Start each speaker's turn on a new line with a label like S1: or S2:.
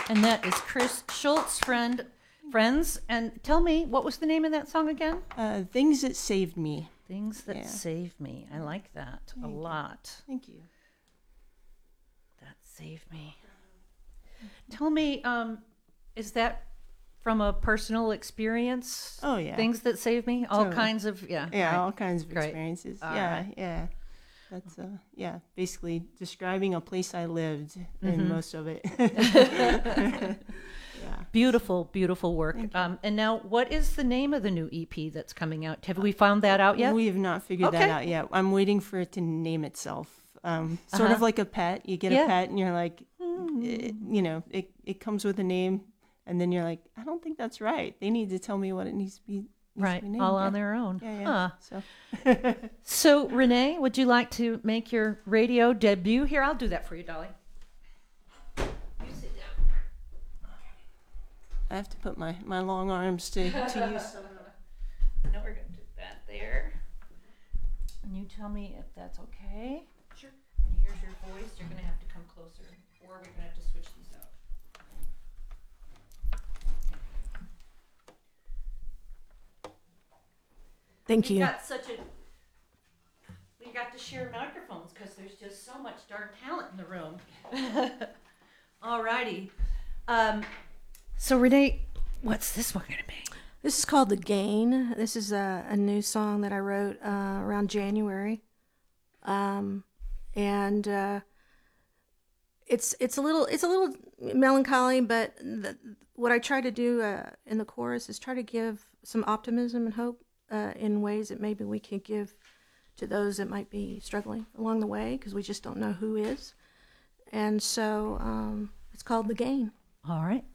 S1: And that is Chris Schultz, Friends. And tell me, what was the name of that song again?
S2: Things That Saved Me.
S1: Things That Saved Me. I like that a lot.
S2: Thank you.
S1: That saved me. Tell me, is that from a personal experience?
S2: Oh, yeah.
S1: Things That Saved Me? All kinds of,
S2: Yeah,
S1: right.
S2: all kinds of experiences. Yeah. That's, basically describing a place I lived in most of it.
S1: Beautiful, beautiful work. And now, what is the name of the new EP that's coming out? Have we found that out yet?
S2: We have not figured that out yet. I'm waiting for it to name itself. Sort of like a pet. You get a pet and you're like, it comes with a name. And then you're like, I don't think that's right. They need to tell me what it needs to be.
S1: Right, all on their own.
S2: Yeah.
S1: Huh. So, Renee, would you like to make your radio debut? Here, I'll do that for you, Dolly. You sit down.
S2: I have to put my long arms to use some.
S1: No, we're going to do that there. And you tell me if that's okay. Sure. And here's your voice. You're going to have to come closer, or we're going to have to switch these out.
S3: Thank you.
S1: We got to share microphones because there's just so much darn talent in the room. All righty. So Renee, what's this one going to be?
S3: This is called The Gain. This is a new song that I wrote around January. And it's a little melancholy, but what I try to do in the chorus is try to give some optimism and hope in ways that maybe we can give to those that might be struggling along the way, because we just don't know who is. And so it's called The Gain.
S1: All right.